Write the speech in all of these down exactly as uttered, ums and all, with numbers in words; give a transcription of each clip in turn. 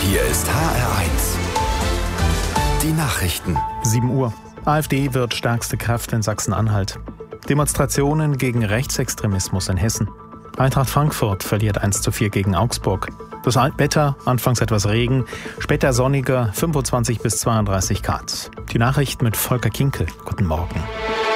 Hier ist H R eins. Die Nachrichten. sieben Uhr. AfD wird stärkste Kraft in Sachsen-Anhalt. Demonstrationen gegen Rechtsextremismus in Hessen. Eintracht Frankfurt verliert eins zu vier gegen Augsburg. Das Wetter, anfangs etwas Regen, später sonniger, fünfundzwanzig bis zweiunddreißig Grad. Die Nachrichten mit Volker Kinkel. Guten Morgen.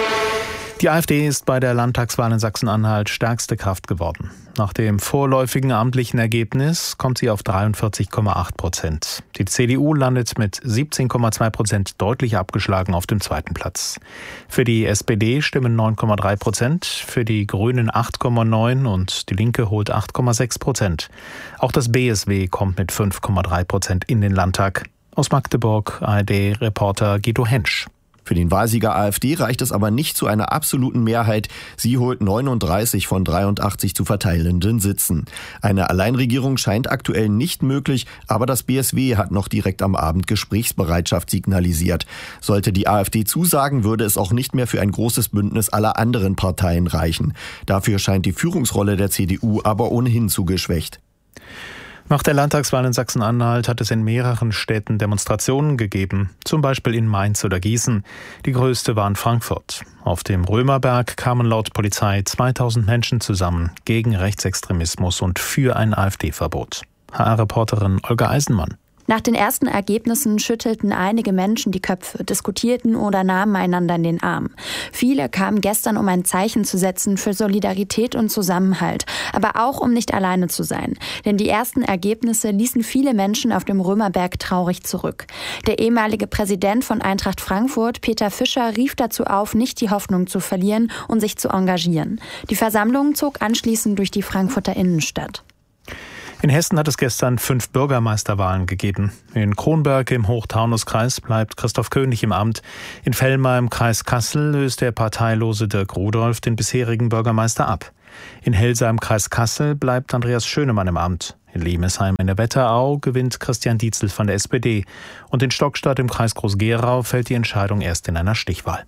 Die AfD ist bei der Landtagswahl in Sachsen-Anhalt stärkste Kraft geworden. Nach dem vorläufigen amtlichen Ergebnis kommt sie auf dreiundvierzig Komma acht Prozent. Die C D U landet mit siebzehn Komma zwei Prozent deutlich abgeschlagen auf dem zweiten Platz. Für die S P D stimmen neun Komma drei Prozent, für die Grünen acht Komma neun und die Linke holt acht Komma sechs Prozent. Auch das B S W kommt mit fünf Komma drei Prozent in den Landtag. Aus Magdeburg A R D-Reporter Guido Hensch. Für den Wahlsieger AfD reicht es aber nicht zu einer absoluten Mehrheit. Sie holt neununddreißig von dreiundachtzig zu verteilenden Sitzen. Eine Alleinregierung scheint aktuell nicht möglich, aber das B S W hat noch direkt am Abend Gesprächsbereitschaft signalisiert. Sollte die AfD zusagen, würde es auch nicht mehr für ein großes Bündnis aller anderen Parteien reichen. Dafür scheint die Führungsrolle der C D U aber ohnehin zu geschwächt. Nach der Landtagswahl in Sachsen-Anhalt hat es in mehreren Städten Demonstrationen gegeben, zum Beispiel in Mainz oder Gießen. Die größte war in Frankfurt. Auf dem Römerberg kamen laut Polizei zweitausend Menschen zusammen gegen Rechtsextremismus und für ein AfD-Verbot. H R-Reporterin Olga Eisenmann. Nach den ersten Ergebnissen schüttelten einige Menschen die Köpfe, diskutierten oder nahmen einander in den Arm. Viele kamen gestern, um ein Zeichen zu setzen für Solidarität und Zusammenhalt, aber auch um nicht alleine zu sein. Denn die ersten Ergebnisse ließen viele Menschen auf dem Römerberg traurig zurück. Der ehemalige Präsident von Eintracht Frankfurt, Peter Fischer, rief dazu auf, nicht die Hoffnung zu verlieren und sich zu engagieren. Die Versammlung zog anschließend durch die Frankfurter Innenstadt. In Hessen hat es gestern fünf Bürgermeisterwahlen gegeben. In Kronberg im Hochtaunuskreis bleibt Christoph König im Amt. In Vellmar im Kreis Kassel löst der parteilose Dirk Rudolph den bisherigen Bürgermeister ab. In Helsa im Kreis Kassel bleibt Andreas Schönemann im Amt. In Lemesheim in der Wetterau gewinnt Christian Dietzel von der S P D. Und in Stockstadt im Kreis Groß-Gerau fällt die Entscheidung erst in einer Stichwahl.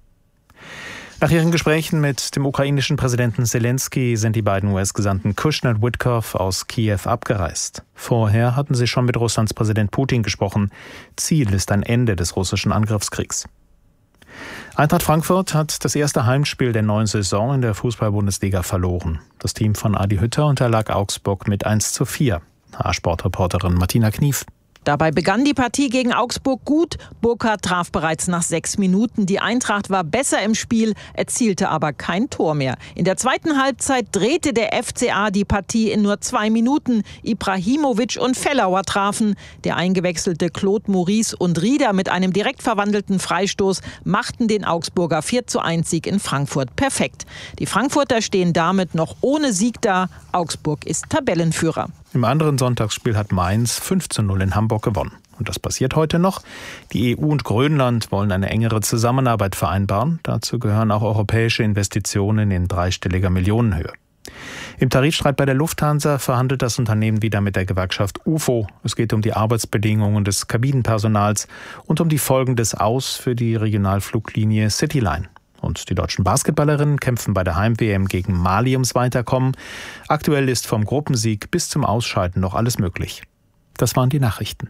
Nach ihren Gesprächen mit dem ukrainischen Präsidenten Zelensky sind die beiden U S-Gesandten Kushner und Witkoff aus Kiew abgereist. Vorher hatten sie schon mit Russlands Präsident Putin gesprochen. Ziel ist ein Ende des russischen Angriffskriegs. Eintracht Frankfurt hat das erste Heimspiel der neuen Saison in der Fußball-Bundesliga verloren. Das Team von Adi Hütter unterlag Augsburg mit eins zu vier. H R-Sportreporterin Martina Knief. Dabei begann die Partie gegen Augsburg gut. Burkhardt traf bereits nach sechs Minuten. Die Eintracht war besser im Spiel, erzielte aber kein Tor mehr. In der zweiten Halbzeit drehte der F C A die Partie in nur zwei Minuten. Ibrahimovic und Fellauer trafen. Der eingewechselte Claude Maurice und Rieder mit einem direkt verwandelten Freistoß machten den Augsburger vier zu eins Sieg in Frankfurt perfekt. Die Frankfurter stehen damit noch ohne Sieg da. Augsburg ist Tabellenführer. Im anderen Sonntagsspiel hat Mainz fünf zu null in Hamburg gewonnen. Und das passiert heute noch. Die E U und Grönland wollen eine engere Zusammenarbeit vereinbaren. Dazu gehören auch europäische Investitionen in dreistelliger Millionenhöhe. Im Tarifstreit bei der Lufthansa verhandelt das Unternehmen wieder mit der Gewerkschaft U F O. Es geht um die Arbeitsbedingungen des Kabinenpersonals und um die Folgen des Aus für die Regionalfluglinie Cityline. Und die deutschen Basketballerinnen kämpfen bei der Heim-W M gegen Mali ums Weiterkommen. Aktuell ist vom Gruppensieg bis zum Ausscheiden noch alles möglich. Das waren die Nachrichten.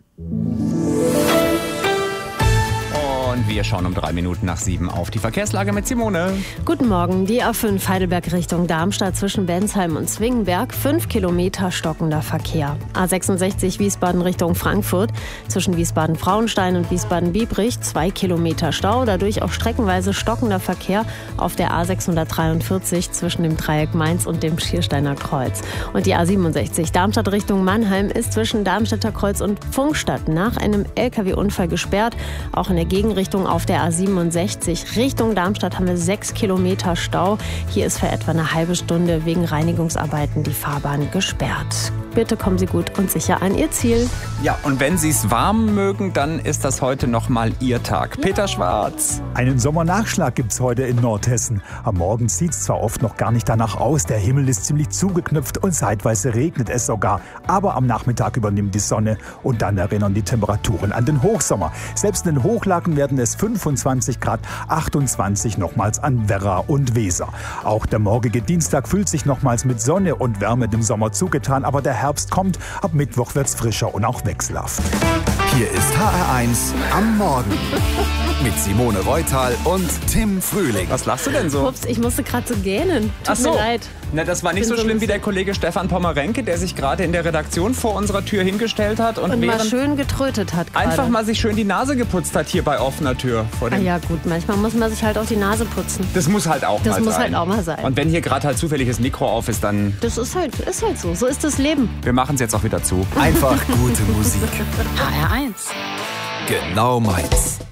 Und wir schauen um drei Minuten nach sieben auf die Verkehrslage mit Simone. Guten Morgen. Die A fünf Heidelberg Richtung Darmstadt zwischen Bensheim und Zwingenberg. Fünf Kilometer stockender Verkehr. A sechsundsechzig Wiesbaden Richtung Frankfurt. Zwischen Wiesbaden-Frauenstein und Wiesbaden-Biebrich. Zwei Kilometer Stau. Dadurch auch streckenweise stockender Verkehr auf der A sechshundertdreiundvierzig zwischen dem Dreieck Mainz und dem Schiersteiner Kreuz. Und die A siebenundsechzig Darmstadt Richtung Mannheim ist zwischen Darmstädter Kreuz und Pfungstadt nach einem L K W-Unfall gesperrt. Auch in der Gegenrichtung auf der A siebenundsechzig Richtung Darmstadt haben wir sechs Kilometer Stau. Hier ist für etwa eine halbe Stunde wegen Reinigungsarbeiten die Fahrbahn gesperrt. Bitte kommen Sie gut und sicher an Ihr Ziel. Ja, und wenn Sie es warm mögen, dann ist das heute nochmal Ihr Tag. Peter Schwarz. Einen Sommernachschlag gibt's heute in Nordhessen. Am Morgen sieht's zwar oft noch gar nicht danach aus, der Himmel ist ziemlich zugeknüpft und zeitweise regnet es sogar. Aber am Nachmittag übernimmt die Sonne und dann erinnern die Temperaturen an den Hochsommer. Selbst in den Hochlagen werden es fünfundzwanzig Grad, achtundzwanzig nochmals an Werra und Weser. Auch der morgige Dienstag fühlt sich nochmals mit Sonne und Wärme dem Sommer zugetan, aber der Herbst kommt. Ab Mittwoch wird's frischer und auch wechselhaft. Hier ist H R eins am Morgen mit Simone Reutal und Tim Frühling. Was lachst du denn so? Ups, ich musste gerade so gähnen. Tut Ach so. mir leid. Na, das war nicht so schlimm wie der Kollege Stefan Pommerenke, der sich gerade in der Redaktion vor unserer Tür hingestellt hat und, Und mal während schön getrötet hat gerade. einfach mal sich schön die Nase geputzt hat hier bei offener Tür. Vor Ah dem ja gut, manchmal muss man sich halt auch die Nase putzen. Das muss halt auch Das mal muss sein. halt auch mal sein. Und wenn hier gerade halt zufällig das Mikro auf ist, dann Das ist halt, ist halt so. So ist das Leben. wir machen es jetzt auch wieder zu. Einfach gute Musik. H R eins. Genau meins.